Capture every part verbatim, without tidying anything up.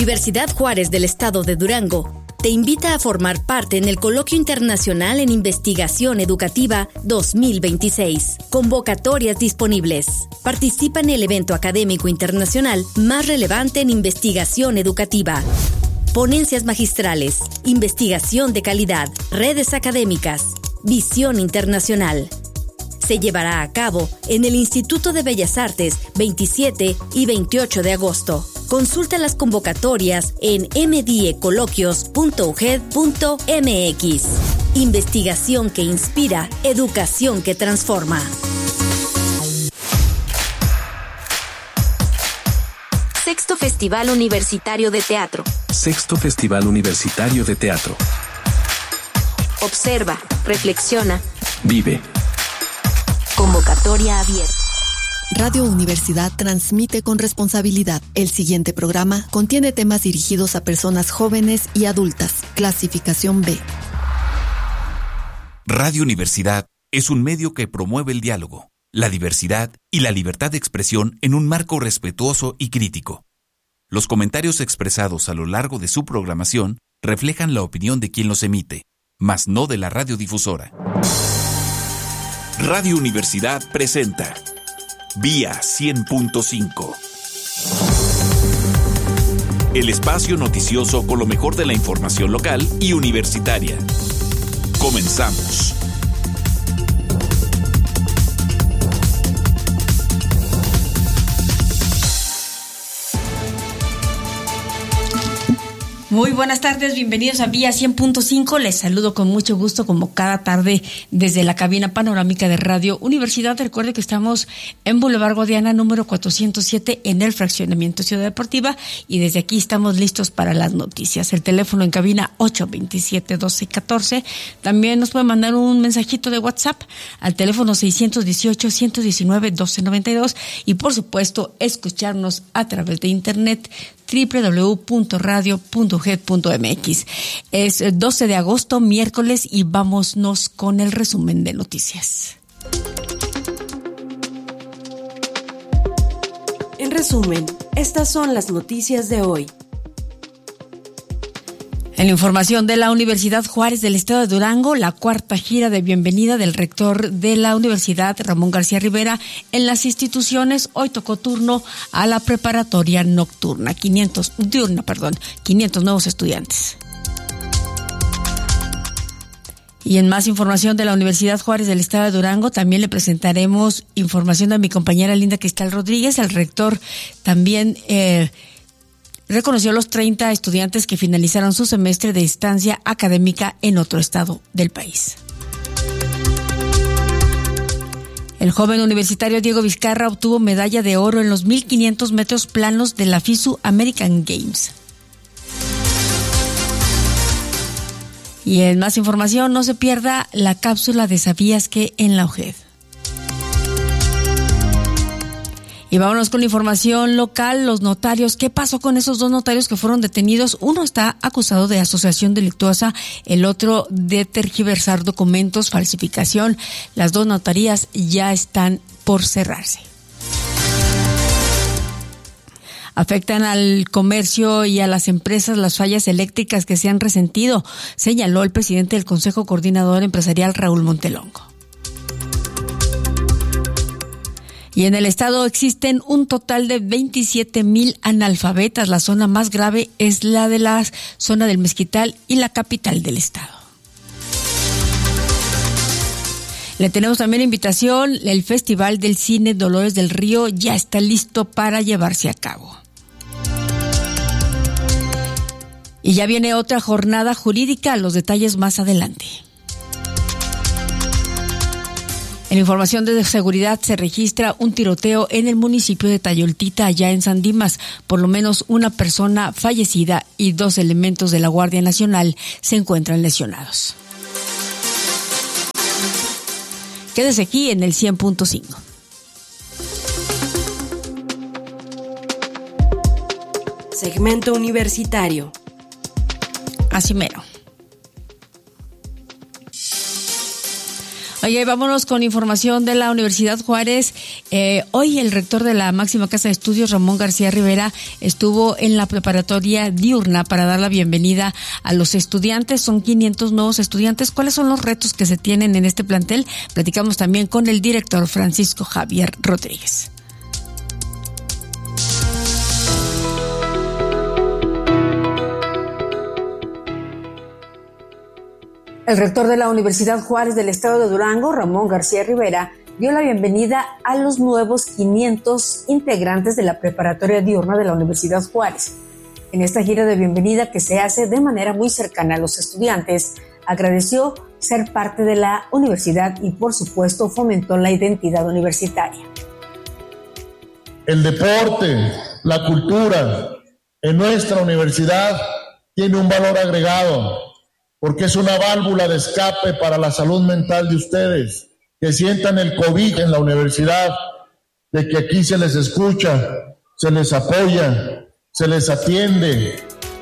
Universidad Juárez del Estado de Durango te invita a formar parte en el Coloquio Internacional en Investigación Educativa dos mil veintiséis. Convocatorias disponibles. Participa en el evento académico internacional más relevante en investigación educativa. Ponencias magistrales, investigación de calidad, redes académicas, visión internacional. Se llevará a cabo en el Instituto de Bellas Artes veintisiete y veintiocho de agosto. Consulta las convocatorias en m d e coloquios punto u g e d punto m x. Investigación que inspira, educación que transforma. Sexto Festival Universitario de Teatro. Sexto Festival Universitario de Teatro. Observa, reflexiona, vive. Convocatoria abierta. Radio Universidad transmite con responsabilidad. El siguiente programa contiene temas dirigidos a personas jóvenes y adultas. Clasificación B. Radio Universidad es un medio que promueve el diálogo, la diversidad y la libertad de expresión en un marco respetuoso y crítico. Los comentarios expresados a lo largo de su programación reflejan la opinión de quien los emite, mas no de la radiodifusora. Radio Universidad presenta Vía cien punto cinco. El espacio noticioso con lo mejor de la información local y universitaria. Comenzamos. Muy buenas tardes, bienvenidos a Vía cien punto cinco. Les saludo con mucho gusto como cada tarde desde la cabina panorámica de Radio Universidad. Recuerde que estamos en Boulevard Guadiana número cuatrocientos siete en el fraccionamiento Ciudad Deportiva y desde aquí estamos listos para las noticias. El teléfono en cabina ocho veintisiete doce catorce. También nos puede mandar un mensajito de WhatsApp al teléfono seiscientos dieciocho ciento diecinueve doce noventa y dos y por supuesto escucharnos a través de internet doble u doble u doble u punto radio punto u g e d punto m x. Es doce de agosto, miércoles, y vámonos con el resumen de noticias. En resumen, estas son las noticias de hoy. En la información de la Universidad Juárez del Estado de Durango, la cuarta gira de bienvenida del rector de la universidad, Ramón García Rivera, en las instituciones, hoy tocó turno a la preparatoria nocturna, quinientos, diurna, perdón, quinientos nuevos estudiantes. Y en más información de la Universidad Juárez del Estado de Durango, también le presentaremos información de mi compañera Linda Cristal Rodríguez. El rector también eh, reconoció a los treinta estudiantes que finalizaron su semestre de estancia académica en otro estado del país. El joven universitario Diego Vizcarra obtuvo medalla de oro en los mil quinientos metros planos de la FISU American Games. Y en más información, no se pierda la cápsula de ¿Sabías que? En la U G E D. Y vámonos con la información local, los notarios. ¿Qué pasó con esos dos notarios que fueron detenidos? Uno está acusado de asociación delictuosa, el otro de tergiversar documentos, falsificación. Las dos notarías ya están por cerrarse. Afectan al comercio y a las empresas las fallas eléctricas que se han resentido, señaló el presidente del Consejo Coordinador Empresarial, Raúl Montelongo. Y en el estado existen un total de veintisiete mil analfabetas. La zona más grave es la de la zona del Mezquital y la capital del estado. Le tenemos también invitación. El Festival del Cine Dolores del Río ya está listo para llevarse a cabo. Y ya viene otra jornada jurídica. Los detalles más adelante. En información de seguridad se registra un tiroteo en el municipio de Tayoltita, allá en San Dimas. Por lo menos una persona fallecida y dos elementos de la Guardia Nacional se encuentran lesionados. Quédese aquí en el cien punto cinco. Segmento universitario. Así mero. Oye, vámonos con información de la Universidad Juárez. Eh, hoy el rector de la máxima casa de estudios, Ramón García Rivera, estuvo en la preparatoria diurna para dar la bienvenida a los estudiantes. Son quinientos nuevos estudiantes. ¿Cuáles son los retos que se tienen en este plantel? Platicamos también con el director Francisco Javier Rodríguez. El rector de la Universidad Juárez del Estado de Durango, Ramón García Rivera, dio la bienvenida a los nuevos quinientos integrantes de la preparatoria diurna de la Universidad Juárez. En esta gira de bienvenida que se hace de manera muy cercana a los estudiantes, agradeció ser parte de la universidad y, por supuesto, fomentó la identidad universitaria. El deporte, la cultura en nuestra universidad tiene un valor agregado, porque es una válvula de escape para la salud mental de ustedes, que sientan el COVID en la universidad, de que aquí se les escucha, se les apoya, se les atiende.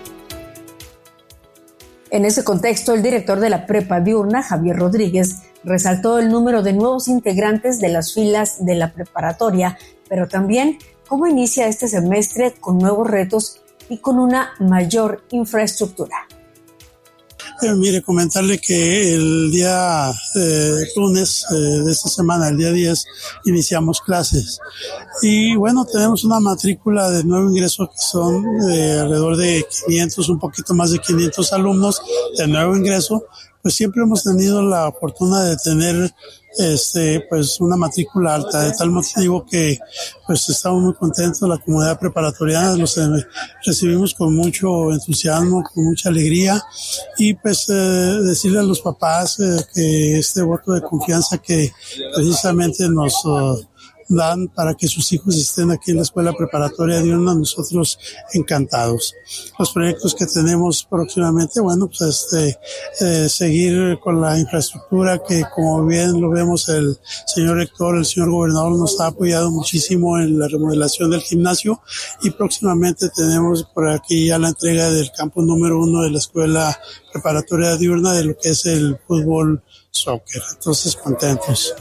En ese contexto, el director de la prepa diurna, Javier Rodríguez, resaltó el número de nuevos integrantes de las filas de la preparatoria, pero también cómo inicia este semestre con nuevos retos y con una mayor infraestructura. Eh, mire, comentarle que el día eh, lunes eh, de esta semana, el día diez, iniciamos clases. Y bueno, tenemos una matrícula de nuevo ingreso que son eh, alrededor de quinientos, un poquito más de quinientos alumnos de nuevo ingreso. Pues siempre hemos tenido la fortuna de tener este pues una matrícula alta, de tal motivo que pues estamos muy contentos. La comunidad preparatoriana los eh, recibimos con mucho entusiasmo, con mucha alegría, y pues eh, decirle a los papás eh, que este voto de confianza que precisamente nos uh, dan para que sus hijos estén aquí en la escuela preparatoria diurna, nosotros encantados. Los proyectos que tenemos próximamente, bueno, pues este, eh, seguir con la infraestructura que, como bien lo vemos, el señor rector, el señor gobernador nos ha apoyado muchísimo en la remodelación del gimnasio, y próximamente tenemos por aquí ya la entrega del campo número uno de la escuela preparatoria diurna de lo que es el fútbol soccer. Entonces, contentos.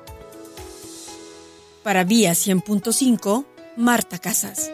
Para Vía cien punto cinco, Marta Casas.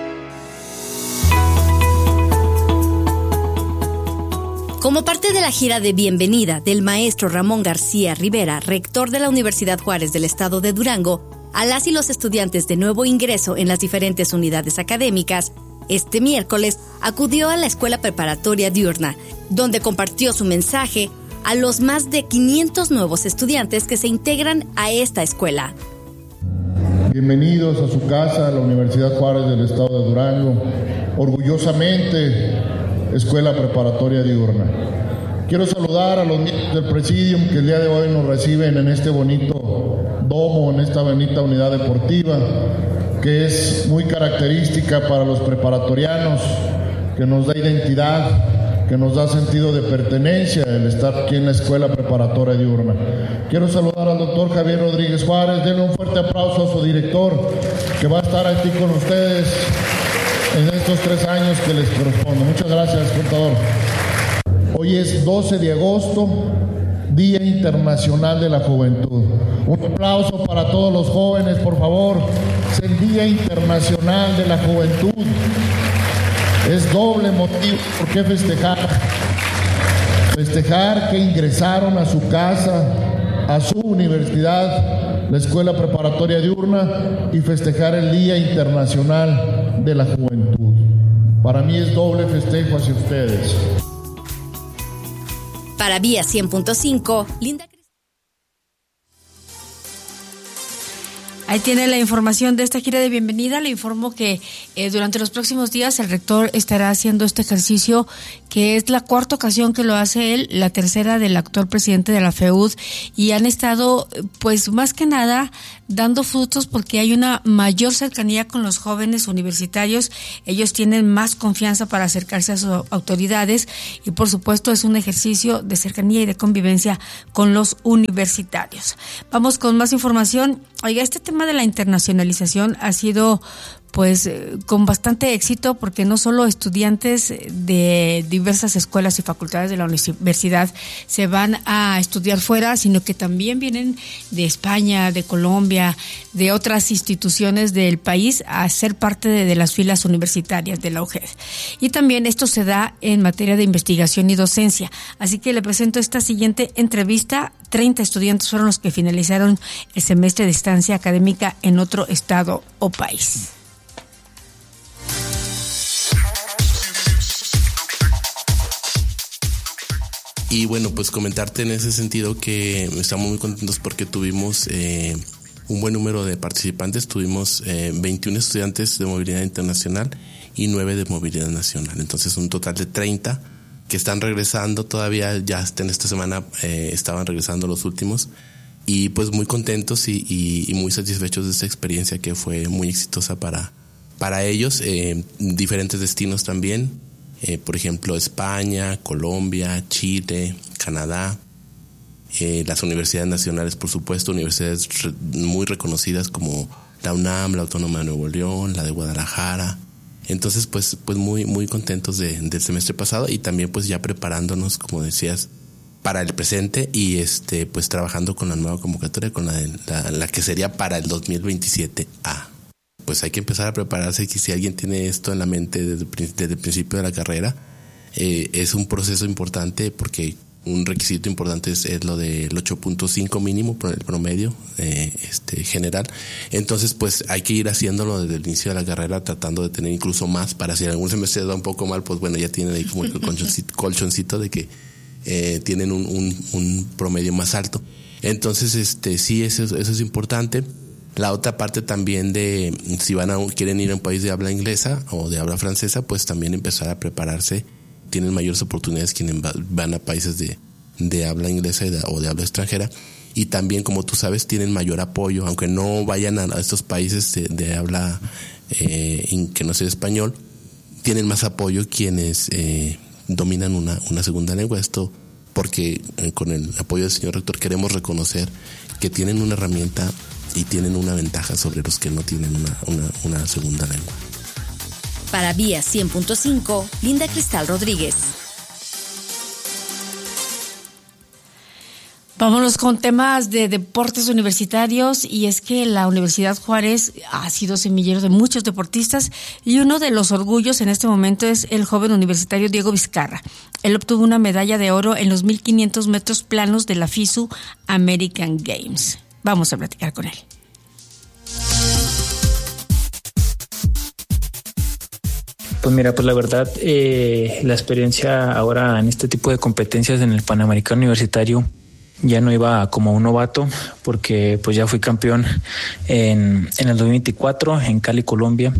Como parte de la gira de bienvenida del maestro Ramón García Rivera, rector de la Universidad Juárez del Estado de Durango, a las y los estudiantes de nuevo ingreso en las diferentes unidades académicas, este miércoles acudió a la escuela preparatoria diurna, donde compartió su mensaje a los más de quinientos nuevos estudiantes que se integran a esta escuela. Bienvenidos a su casa, la Universidad Juárez del Estado de Durango, orgullosamente Escuela Preparatoria Diurna. Quiero saludar a los miembros del Presidium que el día de hoy nos reciben en este bonito domo, en esta bonita unidad deportiva, que es muy característica para los preparatorianos, que nos da identidad, que nos da sentido de pertenencia el estar aquí en la Escuela Preparatoria Diurna. Quiero saludar al doctor Javier Rodríguez Juárez. Denle un fuerte aplauso a su director, que va a estar aquí con ustedes en estos tres años que les corresponde. Muchas gracias, contador. Hoy es doce de agosto, Día Internacional de la Juventud. Un aplauso para todos los jóvenes, por favor. Es el Día Internacional de la Juventud. Es doble motivo por qué festejar. Festejar que ingresaron a su casa, a su universidad, la Escuela Preparatoria Diurna, y festejar el Día Internacional de la Juventud. Para mí es doble festejo hacia ustedes. Para Vía cien punto cinco, Linda. Ahí tiene la información de esta gira de bienvenida. Le informo que eh, durante los próximos días el rector estará haciendo este ejercicio, que es la cuarta ocasión que lo hace él, la tercera del actual presidente de la F E U D, y han estado, pues más que nada, dando frutos porque hay una mayor cercanía con los jóvenes universitarios. Ellos tienen más confianza para acercarse a sus autoridades y, por supuesto, es un ejercicio de cercanía y de convivencia con los universitarios. Vamos con más información. Oiga, este tema de la internacionalización ha sido pues con bastante éxito, porque no solo estudiantes de diversas escuelas y facultades de la universidad se van a estudiar fuera, sino que también vienen de España, de Colombia, de otras instituciones del país a ser parte de, de las filas universitarias de la U G E D. Y también esto se da en materia de investigación y docencia. Así que le presento esta siguiente entrevista. treinta estudiantes fueron los que finalizaron el semestre de estancia académica en otro estado o país. Y bueno, pues comentarte en ese sentido que estamos muy contentos porque tuvimos eh, un buen número de participantes. Tuvimos eh, veintiún estudiantes de movilidad internacional y nueve de movilidad nacional. Entonces un total de treinta que están regresando todavía, ya en esta semana eh, estaban regresando los últimos. Y pues muy contentos y, y, y muy satisfechos de esta experiencia que fue muy exitosa para, para ellos. Eh, diferentes destinos también. Eh, por ejemplo, España, Colombia, Chile, Canadá, eh, las universidades nacionales, por supuesto, universidades re- muy reconocidas como la UNAM, la Autónoma de Nuevo León, la de Guadalajara. Entonces, pues, pues muy, muy contentos de, del semestre pasado y también, pues, ya preparándonos, como decías, para el presente y este, pues, trabajando con la nueva convocatoria, con la, de, la, la que sería para el dos mil veintisiete A. Pues hay que empezar a prepararse, que si alguien tiene esto en la mente desde, desde el principio de la carrera, eh, es un proceso importante porque un requisito importante es, es lo del ocho punto cinco mínimo, el promedio eh, este general. Entonces, pues hay que ir haciéndolo desde el inicio de la carrera, tratando de tener incluso más, para si en algún semestre da un poco mal, pues bueno, ya tienen ahí como el colchoncito, colchoncito de que eh, tienen un, un, un promedio más alto. Entonces, este sí, eso, eso es importante. La otra parte también de si van a quieren ir a un país de habla inglesa o de habla francesa, pues también empezar a prepararse. Tienen mayores oportunidades quienes van a países de, de habla inglesa y de, o de habla extranjera. Y también, como tú sabes, tienen mayor apoyo, aunque no vayan a, a estos países de, de habla eh, que no sea español, tienen más apoyo quienes eh, dominan una, una segunda lengua. Esto porque eh, con el apoyo del señor rector queremos reconocer que tienen una herramienta y tienen una ventaja sobre los que no tienen una, una, una segunda lengua. Para Vía cien punto cinco, Linda Cristal Rodríguez. Vámonos con temas de deportes universitarios, y es que la Universidad Juárez ha sido semillero de muchos deportistas y uno de los orgullos en este momento es el joven universitario Diego Vizcarra. Él obtuvo una medalla de oro en los mil quinientos metros planos de la FISU American Games. Vamos a platicar con él. Pues mira, pues la verdad, eh, la experiencia ahora en este tipo de competencias en el Panamericano Universitario ya no iba como un novato, porque pues ya fui campeón en, en el dos mil veinticuatro en Cali, Colombia,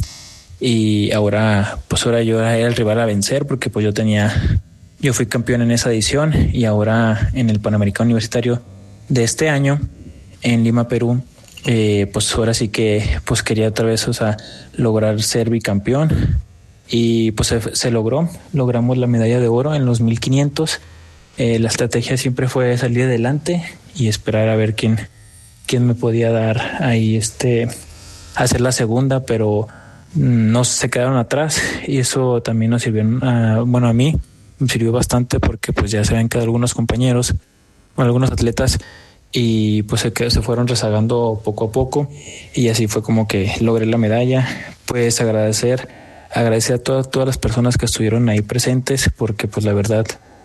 y ahora pues ahora yo era el rival a vencer, porque pues yo tenía, yo fui campeón en esa edición, y ahora en el Panamericano Universitario de este año en Lima, Perú, eh, pues ahora sí que pues quería otra vez, o sea, lograr ser bicampeón, y pues se, se logró, logramos la medalla de oro en los mil quinientos. Eh, la estrategia siempre fue salir adelante y esperar a ver quién, quién me podía dar ahí este, hacer la segunda, pero no se quedaron atrás, y eso también nos sirvió, uh, bueno, a mí me sirvió bastante, porque pues ya se habían quedado algunos compañeros, bueno, algunos atletas, y pues se, se fueron rezagando poco a poco, y así fue como que logré la medalla. Pues agradecer, agradecer a todas, todas las personas que estuvieron ahí presentes, porque pues la verdad,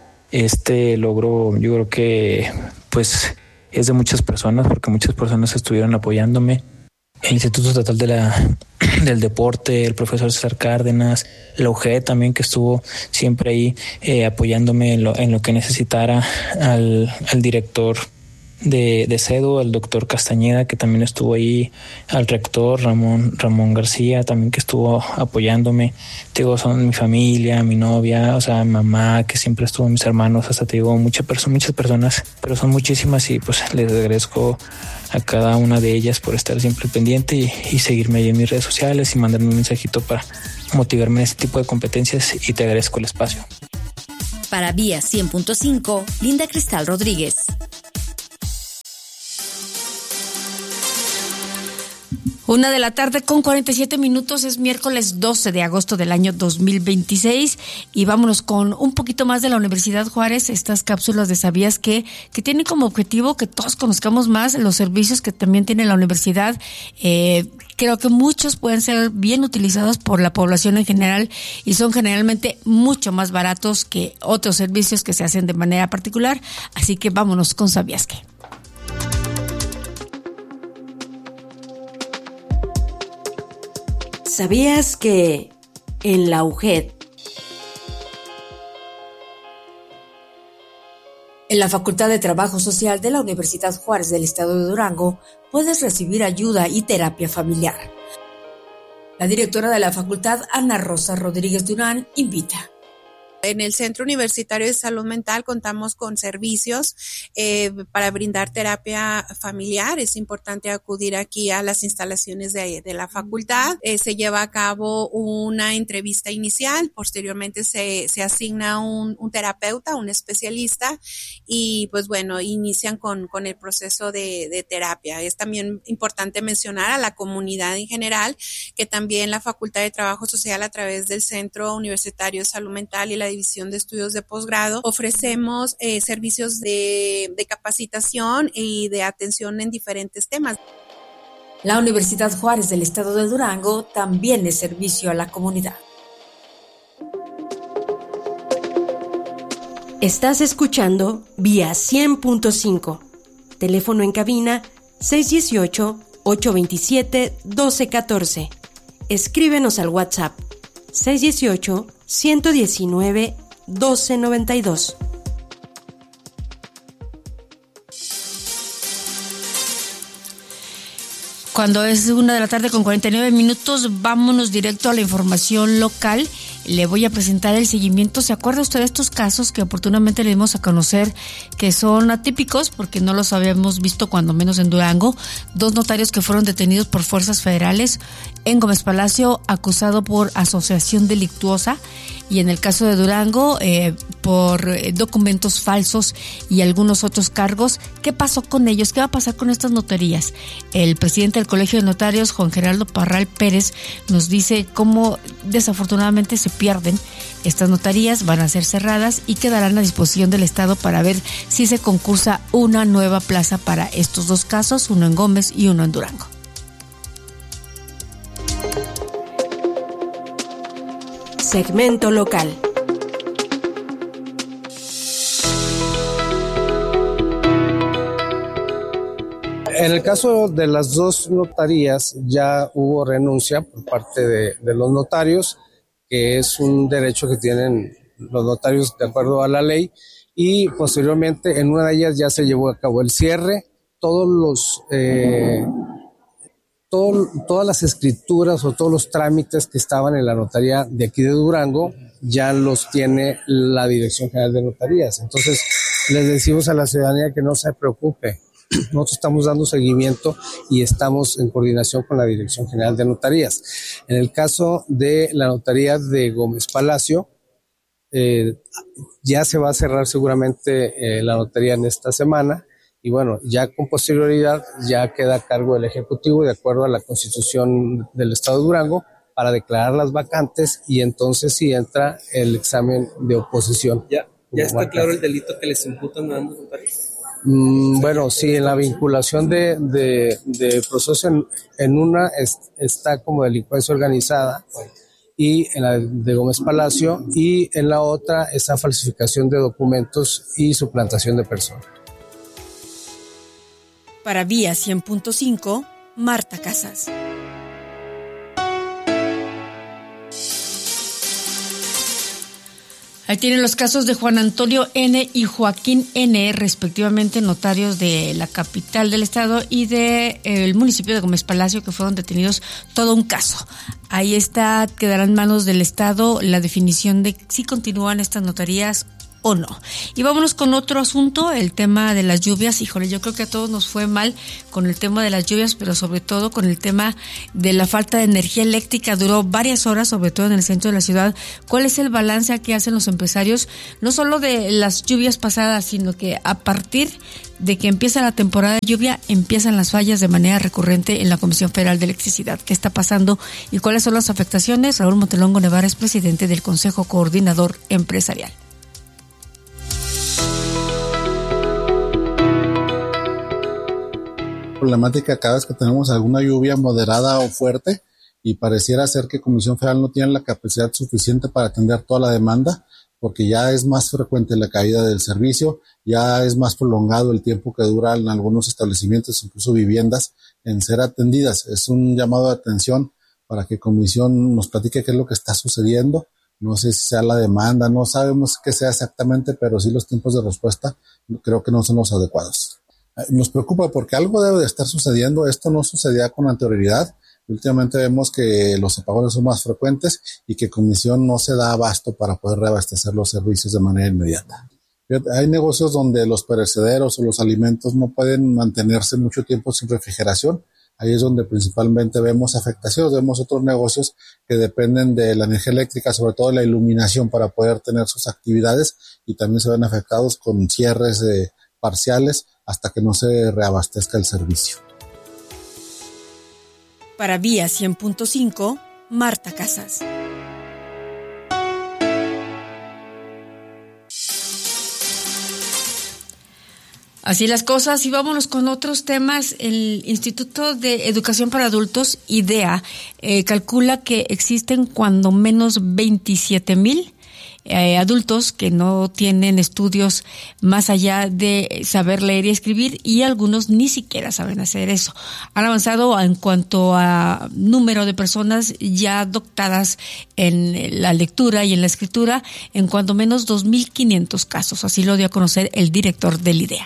este logro yo creo que pues es de muchas personas, porque muchas personas estuvieron apoyándome. El Instituto Estatal de la, del Deporte, el profesor César Cárdenas, la U G E D también, que estuvo siempre ahí eh, apoyándome en lo, en lo que necesitara, al, al director de, de CEDU, el doctor Castañeda, que también estuvo ahí, al rector Ramón, Ramón García, también, que estuvo apoyándome. Te digo, son mi familia, mi novia, o sea, mamá, que siempre estuvo, mis hermanos, hasta te digo, muchas personas, muchas personas, pero son muchísimas, y pues les agradezco a cada una de ellas por estar siempre pendiente y, y seguirme ahí en mis redes sociales y mandarme un mensajito para motivarme en este tipo de competencias, y te agradezco el espacio. Para Vía cien punto cinco, Linda Cristal Rodríguez. Una de la tarde con cuarenta y siete minutos, es miércoles doce de agosto del año dos mil veintiséis y vámonos con un poquito más de la Universidad Juárez, estas cápsulas de ¿Sabías qué? Que tienen como objetivo que todos conozcamos más los servicios que también tiene la universidad. Eh, creo que muchos pueden ser bien utilizados por la población en general y son generalmente mucho más baratos que otros servicios que se hacen de manera particular, así que vámonos con ¿Sabías qué? ¿Sabías que en la U G E D, en la Facultad de Trabajo Social de la Universidad Juárez del Estado de Durango, puedes recibir ayuda y terapia familiar? La directora de la facultad, Ana Rosa Rodríguez Durán, invita. En el Centro Universitario de Salud Mental contamos con servicios eh, para brindar terapia familiar. Es importante acudir aquí a las instalaciones de, de la facultad. Eh, se lleva a cabo una entrevista inicial, posteriormente se, se asigna un, un terapeuta, un especialista y pues bueno, inician con, con el proceso de, de terapia. Es también importante mencionar a la comunidad en general que también la Facultad de Trabajo Social a través del Centro Universitario de Salud Mental y la División de Estudios de Posgrado, ofrecemos eh, servicios de, de capacitación y de atención en diferentes temas. La Universidad Juárez del Estado de Durango también es servicio a la comunidad. Estás escuchando Vía cien punto cinco. Teléfono en cabina seis uno ocho, ocho dos siete, uno dos uno cuatro. Escríbenos al WhatsApp seis uno ocho, uno uno nueve, uno dos nueve dos. Cuando es una de la tarde con cuarenta y nueve minutos, vámonos directo a la información local. Le voy a presentar el seguimiento. ¿Se acuerda usted de estos casos que oportunamente le dimos a conocer que son atípicos porque no los habíamos visto cuando menos en Durango? Dos notarios que fueron detenidos por fuerzas federales en Gómez Palacio, acusado por asociación delictuosa, y en el caso de Durango eh, por eh, documentos falsos y algunos otros cargos. ¿Qué pasó con ellos? ¿Qué va a pasar con estas notarías? El presidente del Colegio de Notarios, Juan Gerardo Parral Pérez, nos dice cómo desafortunadamente se pierden estas notarías, van a ser cerradas y quedarán a disposición del Estado para ver si se concursa una nueva plaza para estos dos casos, uno en Gómez y uno en Durango. Segmento local. En el caso de las dos notarías ya hubo renuncia por parte de, de los notarios, que es un derecho que tienen los notarios de acuerdo a la ley, y posteriormente en una de ellas ya se llevó a cabo el cierre. Todos los eh, todo, todas las escrituras o todos los trámites que estaban en la notaría de aquí de Durango ya los tiene la Dirección General de Notarías. Entonces les decimos a la ciudadanía que no se preocupe. Nosotros estamos dando seguimiento y estamos en coordinación con la Dirección General de Notarías. En el caso de la notaría de Gómez Palacio, eh, ya se va a cerrar seguramente eh, la notaría en esta semana y bueno, ya con posterioridad ya queda a cargo del Ejecutivo de acuerdo a la Constitución del Estado de Durango para declarar las vacantes y entonces sí entra el examen de oposición. ¿Ya, ya está claro el delito que les imputan a ambos notarios? Mm, bueno, sí, en la vinculación de, de, de proceso en, en una es, está como delincuencia organizada y en la de Gómez Palacio, y en la otra está falsificación de documentos y suplantación de personas. Para Vía cien punto cinco, Marta Casas. Ahí tienen los casos de Juan Antonio N. y Joaquín N., respectivamente notarios de la capital del estado y del de, municipio de Gómez Palacio, que fueron detenidos, todo un caso. Ahí está, quedará en manos del Estado la definición de si continúan estas notarías o no. Y vámonos con otro asunto, el tema de las lluvias. Híjole, yo creo que a todos nos fue mal con el tema de las lluvias, pero sobre todo con el tema de la falta de energía eléctrica. Duró varias horas, sobre todo en el centro de la ciudad. ¿Cuál es el balance que hacen los empresarios? No solo de las lluvias pasadas, sino que a partir de que empieza la temporada de lluvia, empiezan las fallas de manera recurrente en la Comisión Federal de Electricidad. ¿Qué está pasando y cuáles son las afectaciones? Raúl Montelongo Nevares, es presidente del Consejo Coordinador Empresarial. Problemática cada vez que tenemos alguna lluvia moderada o fuerte y pareciera ser que Comisión Federal no tiene la capacidad suficiente para atender toda la demanda, porque ya es más frecuente la caída del servicio, ya es más prolongado el tiempo que dura en algunos establecimientos, incluso viviendas, en ser atendidas. Es un llamado de atención para que Comisión nos platique qué es lo que está sucediendo. No sé si sea la demanda, no sabemos qué sea exactamente, pero sí los tiempos de respuesta creo que no son los adecuados. Nos preocupa porque algo debe de estar sucediendo. Esto no sucedía con anterioridad. Últimamente vemos que los apagones son más frecuentes y que Comisión no se da abasto para poder reabastecer los servicios de manera inmediata. Hay negocios donde los perecederos o los alimentos no pueden mantenerse mucho tiempo sin refrigeración. Ahí es donde principalmente vemos afectaciones. Vemos otros negocios que dependen de la energía eléctrica, sobre todo de la iluminación para poder tener sus actividades, y también se ven afectados con cierres eh, parciales hasta que no se reabastezca el servicio. Para Vía cien punto cinco, Marta Casas. Así las cosas, y vámonos con otros temas. El Instituto de Educación para Adultos, IDEA, eh, calcula que existen cuando menos veintisiete mil eh, adultos que no tienen estudios más allá de saber leer y escribir, y algunos ni siquiera saben hacer eso. Han avanzado en cuanto a número de personas ya dotadas en la lectura y en la escritura, en cuando menos dos mil quinientos casos. Así lo dio a conocer el director del IDEA.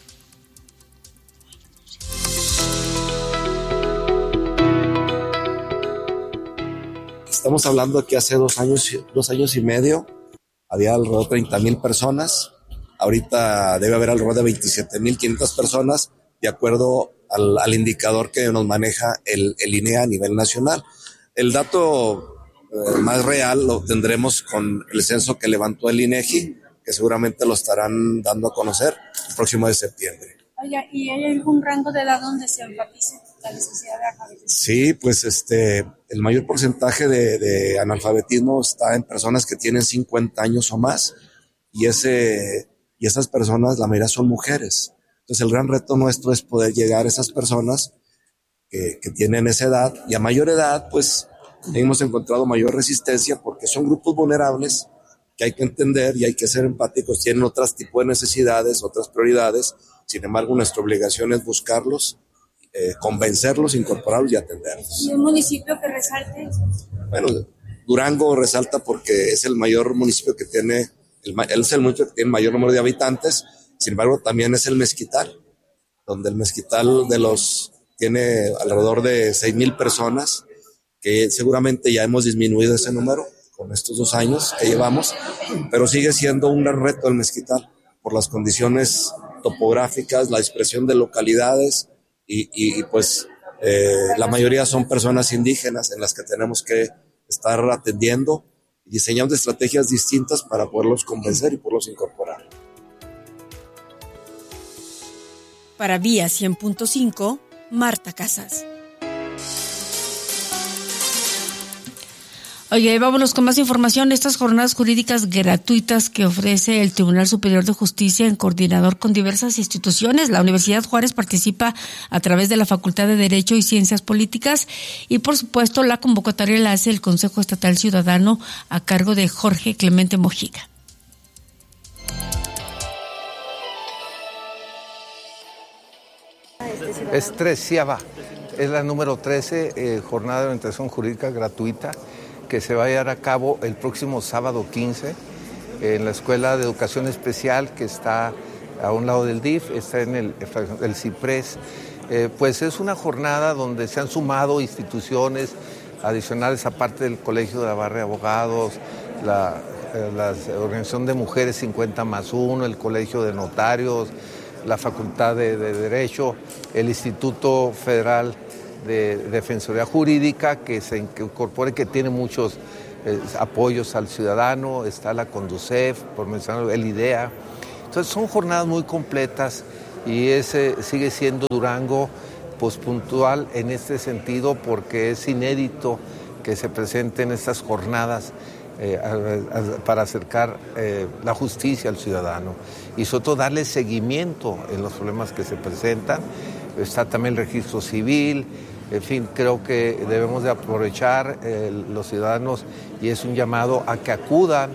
Estamos hablando de que hace dos años, dos años y medio había alrededor de treinta mil personas. Ahorita debe haber alrededor de veintisiete mil quinientas personas, de acuerdo al, al indicador que nos maneja el, el INEA a nivel nacional. El dato eh, más real lo tendremos con el censo que levantó el INEGI, que seguramente lo estarán dando a conocer el próximo de septiembre. Oiga, ¿y hay algún rango de edad donde se enfatice la necesidad de alfabetismo? Sí, pues este, el mayor porcentaje de, de analfabetismo está en personas que tienen cincuenta años o más, y ese y esas personas, la mayoría son mujeres. Entonces el gran reto nuestro es poder llegar a esas personas que, que tienen esa edad, y a mayor edad pues hemos encontrado mayor resistencia porque son grupos vulnerables que hay que entender y hay que ser empáticos, tienen otros tipos de necesidades, otras prioridades. Sin embargo, nuestra obligación es buscarlos, eh, convencerlos, incorporarlos y atenderlos. ¿Y un municipio que resalte? Bueno, Durango resalta porque es el mayor municipio que tiene, el, él es el municipio que tiene mayor número de habitantes. Sin embargo, también es el Mezquital, donde el Mezquital de los tiene alrededor de seis mil personas, que seguramente ya hemos disminuido ese número con estos dos años que llevamos, pero sigue siendo un gran reto el Mezquital por las condiciones topográficas, la expresión de localidades y, y, y pues eh, la mayoría son personas indígenas en las que tenemos que estar atendiendo y diseñando estrategias distintas para poderlos convencer y poderlos incorporar. Para Vía cien punto cinco, Marta Casas. Oye, vámonos con más información. Estas jornadas jurídicas gratuitas que ofrece el Tribunal Superior de Justicia en coordinador con diversas instituciones. La Universidad Juárez participa a través de la Facultad de Derecho y Ciencias Políticas, y por supuesto la convocatoria la hace el Consejo Estatal Ciudadano a cargo de Jorge Clemente Mojica. Es treceava, es la número trece, eh, jornada de orientación jurídica gratuita, que se va a llevar a cabo el próximo sábado quince en la Escuela de Educación Especial, que está a un lado del D I F, está en el, el Ciprés. Eh, pues es una jornada donde se han sumado instituciones adicionales, aparte del Colegio de la Barra de Abogados, la la Organización de Mujeres cincuenta más uno, el Colegio de Notarios, la Facultad de, de Derecho, el Instituto Federal de Defensoría Jurídica, que se incorpore, que tiene muchos eh, apoyos al ciudadano, está la Conducef, por mencionar el IDEA. Entonces son jornadas muy completas y ese sigue siendo Durango pues puntual en este sentido, porque es inédito que se presenten estas jornadas eh, a, a, para acercar eh, la justicia al ciudadano y sobre todo darle seguimiento en los problemas que se presentan. Está también el registro civil, en fin, creo que debemos de aprovechar eh, los ciudadanos y es un llamado a que acudan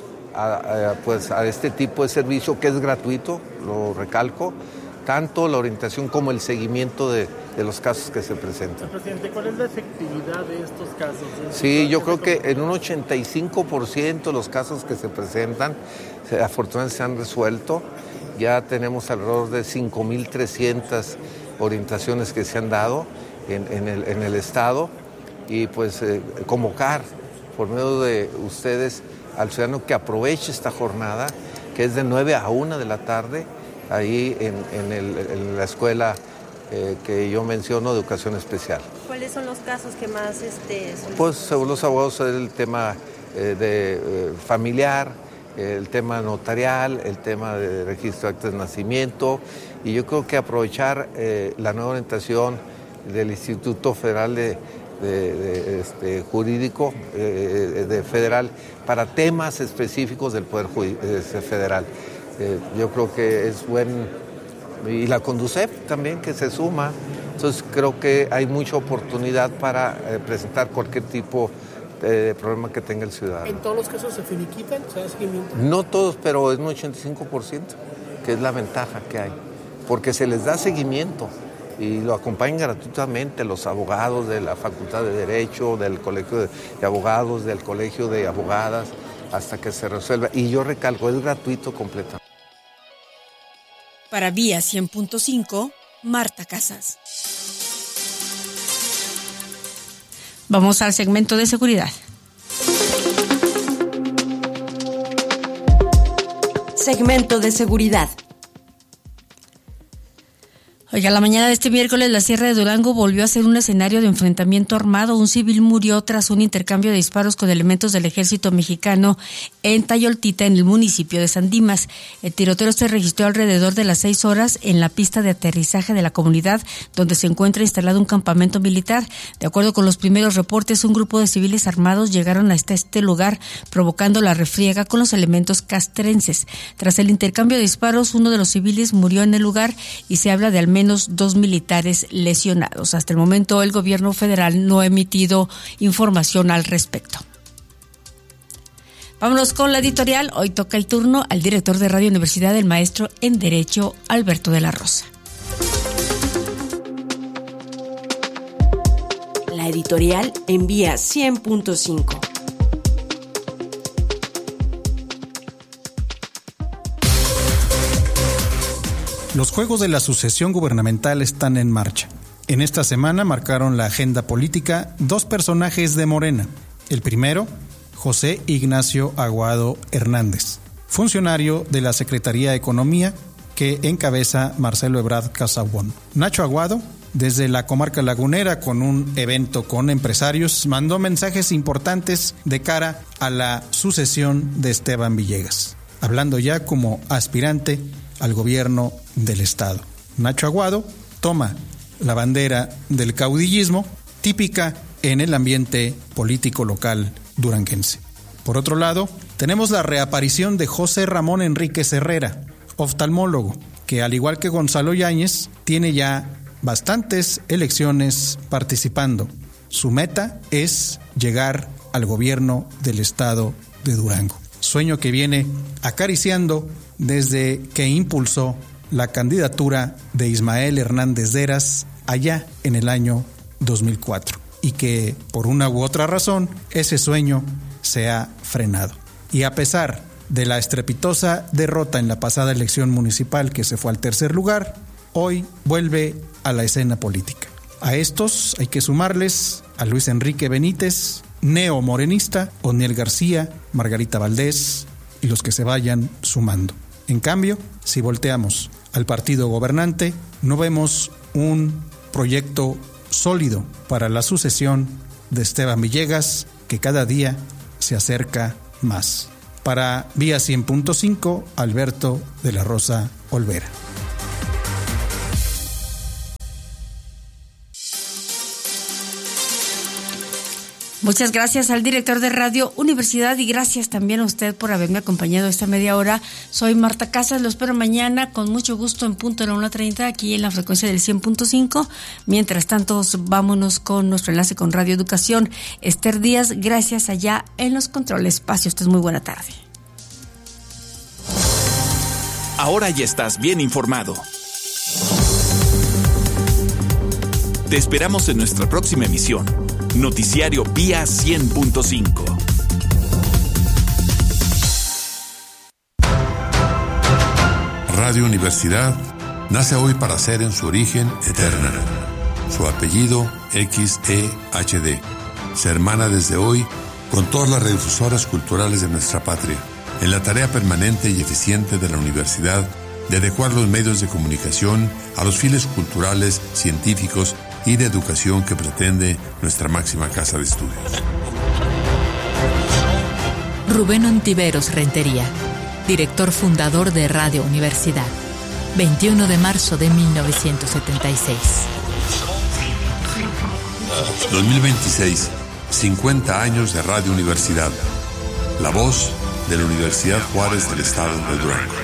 a, a, pues, a este tipo de servicio que es gratuito, lo recalco, tanto la orientación como el seguimiento de, de los casos que se presentan. Presidente, ¿cuál es la efectividad de estos casos? Sí, yo creo que en un ochenta y cinco por ciento de los casos que se presentan, se, afortunadamente se han resuelto. Ya tenemos alrededor de cinco mil trescientas orientaciones que se han dado en, en, el, en el Estado y pues eh, convocar por medio de ustedes al ciudadano que aproveche esta jornada, que es de nueve a una de la tarde, ahí en, en, el, en la escuela eh, que yo menciono de educación especial. ¿Cuáles son los casos que más este, solicitan? Pues según los abogados es el tema eh, de eh, familiar, eh, el tema notarial, el tema de registro de actas de nacimiento, y yo creo que aprovechar eh, la nueva orientación del Instituto Federal de, de, de este, Jurídico eh, de Federal para temas específicos del Poder Federal. Eh, yo creo que es buen, y la Conducef también que se suma, entonces creo que hay mucha oportunidad para eh, presentar cualquier tipo de problema que tenga el ciudadano. ¿En todos los casos se finiquitan? ¿Se da seguimiento? No todos, pero es un ochenta y cinco por ciento, que es la ventaja que hay, porque se les da seguimiento y lo acompañan gratuitamente los abogados de la Facultad de Derecho, del Colegio de Abogados, del Colegio de Abogadas, hasta que se resuelva. Y yo recalco, es gratuito completamente. Para Vía cien punto cinco, Marta Casas. Vamos al segmento de seguridad. Segmento de seguridad. Oiga, la mañana de este miércoles la Sierra de Durango volvió a ser un escenario de enfrentamiento armado. Un civil murió tras un intercambio de disparos con elementos del ejército mexicano en Tayoltita, en el municipio de San Dimas. El tiroteo se registró alrededor de las seis horas en la pista de aterrizaje de la comunidad, donde se encuentra instalado un campamento militar. De acuerdo con los primeros reportes, un grupo de civiles armados llegaron hasta este lugar, provocando la refriega con los elementos castrenses. Tras el intercambio de disparos, uno de los civiles murió en el lugar y se habla de al menos menos dos militares lesionados. Hasta el momento el gobierno federal no ha emitido información al respecto. Vámonos con la editorial. Hoy toca el turno al director de Radio Universidad, el maestro en Derecho, Alberto de la Rosa. La editorial en Vía cien punto cinco. Los juegos de la sucesión gubernamental están en marcha. En esta semana marcaron la agenda política dos personajes de Morena. El primero, José Ignacio Aguado Hernández, funcionario de la Secretaría de Economía que encabeza Marcelo Ebrard Casaubon. Nacho Aguado, desde la comarca lagunera, con un evento con empresarios, mandó mensajes importantes de cara a la sucesión de Esteban Villegas, hablando ya como aspirante al gobierno del estado. Nacho Aguado toma la bandera del caudillismo, típica en el ambiente político local duranguense. Por otro lado, tenemos la reaparición de José Ramón Enríquez Herrera, oftalmólogo, que al igual que Gonzalo Yáñez, tiene ya bastantes elecciones participando. Su meta es llegar al gobierno del estado de Durango, sueño que viene acariciando desde que impulsó la candidatura de Ismael Hernández Deras allá en el año dos mil cuatro, y que por una u otra razón ese sueño se ha frenado. Y a pesar de la estrepitosa derrota en la pasada elección municipal, que se fue al tercer lugar, hoy vuelve a la escena política. A estos hay que sumarles a Luis Enrique Benítez, neomorenista, Oniel García, Margarita Valdés y los que se vayan sumando. En cambio, si volteamos al partido gobernante, no vemos un proyecto sólido para la sucesión de Esteban Villegas, que cada día se acerca más. Para Vía cien punto cinco, Alberto de la Rosa Olvera. Muchas gracias al director de Radio Universidad y gracias también a usted por haberme acompañado esta media hora. Soy Marta Casas, lo espero mañana con mucho gusto en punto de la una treinta aquí en la frecuencia del cien punto cinco. Mientras tanto, vámonos con nuestro enlace con Radio Educación. Esther Díaz, gracias allá en los controles. Pase usted muy buena tarde. Ahora ya estás bien informado. Te esperamos en nuestra próxima emisión. Noticiario Vía cien punto cinco. Radio Universidad nace hoy para ser en su origen eterna. Su apellido X E H D. Se hermana desde hoy con todas las radiodifusoras culturales de nuestra patria, en la tarea permanente y eficiente de la universidad de adecuar los medios de comunicación a los fines culturales, científicos y de educación que pretende nuestra máxima casa de estudios. Rubén Ontiveros Rentería, director fundador de Radio Universidad, veintiuno de marzo de mil novecientos setenta y seis. dos mil veintiséis, cincuenta años de Radio Universidad, la voz de la Universidad Juárez del Estado de Durango.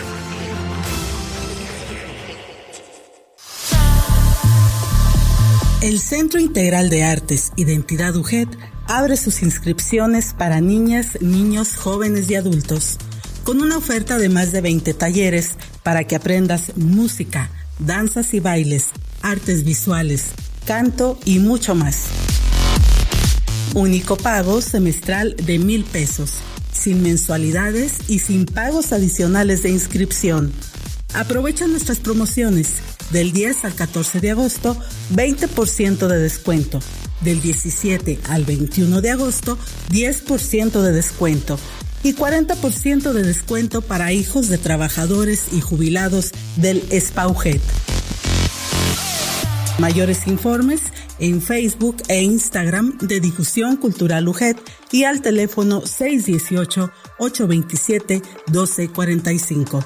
El Centro Integral de Artes Identidad U G E D abre sus inscripciones para niñas, niños, jóvenes y adultos, con una oferta de más de veinte talleres para que aprendas música, danzas y bailes, artes visuales, canto y mucho más. Único pago semestral de mil pesos, sin mensualidades y sin pagos adicionales de inscripción. Aprovecha nuestras promociones. Del diez al catorce de agosto, veinte por ciento de descuento. Del diecisiete al veintiuno de agosto, diez por ciento de descuento. Y cuarenta por ciento de descuento para hijos de trabajadores y jubilados del S P A U G E D. Mayores informes en Facebook e Instagram de Difusión Cultural U G E D y al teléfono seis uno ocho, ocho dos siete, uno dos cuatro cinco.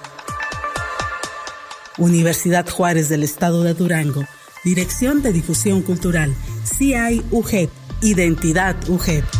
Universidad Juárez del Estado de Durango, Dirección de Difusión Cultural, C I U G E D, Identidad U G E D.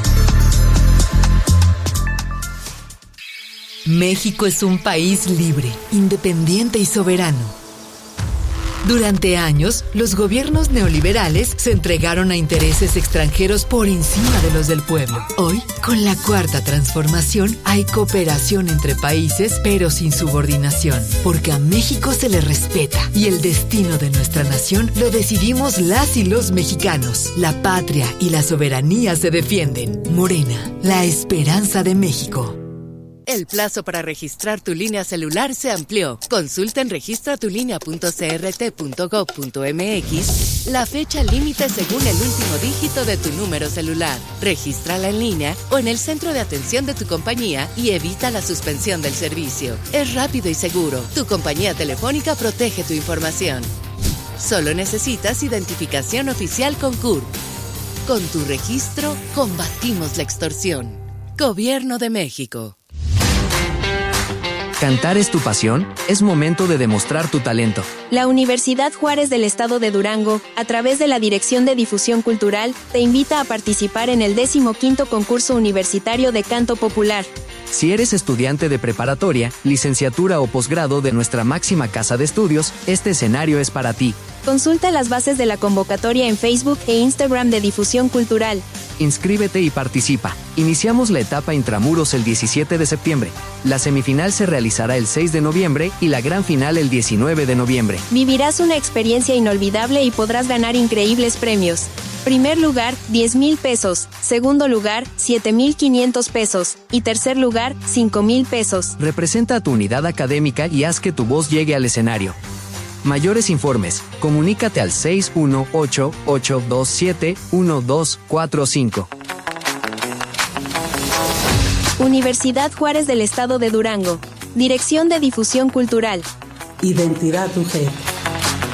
México es un país libre, independiente y soberano. Durante años, los gobiernos neoliberales se entregaron a intereses extranjeros por encima de los del pueblo. Hoy, con la Cuarta Transformación, hay cooperación entre países, pero sin subordinación, porque a México se le respeta y el destino de nuestra nación lo decidimos las y los mexicanos. La patria y la soberanía se defienden. Morena, la esperanza de México. El plazo para registrar tu línea celular se amplió. Consulta en registra tu línea punto c r t punto gov punto m x la fecha límite según el último dígito de tu número celular. Regístrala en línea o en el centro de atención de tu compañía y evita la suspensión del servicio. Es rápido y seguro. Tu compañía telefónica protege tu información. Solo necesitas identificación oficial con C U R P. Con tu registro, combatimos la extorsión. Gobierno de México. ¿Cantar es tu pasión? Es momento de demostrar tu talento. La Universidad Juárez del Estado de Durango, a través de la Dirección de Difusión Cultural, te invita a participar en el decimoquinto concurso universitario de canto popular. Si eres estudiante de preparatoria, licenciatura o posgrado de nuestra máxima casa de estudios, este escenario es para ti. Consulta las bases de la convocatoria en Facebook e Instagram de Difusión Cultural. Inscríbete y participa. Iniciamos la etapa Intramuros el diecisiete de septiembre. La semifinal se realizará el seis de noviembre y la gran final el diecinueve de noviembre. Vivirás una experiencia inolvidable y podrás ganar increíbles premios. Primer lugar, diez mil pesos. Segundo lugar, siete mil quinientos pesos. Y tercer lugar, cinco mil pesos. Representa a tu unidad académica y haz que tu voz llegue al escenario. Mayores informes, comunícate al seis uno ocho, ocho dos siete, uno dos cuatro cinco. Universidad Juárez del Estado de Durango. Dirección de Difusión Cultural. Identidad U G E.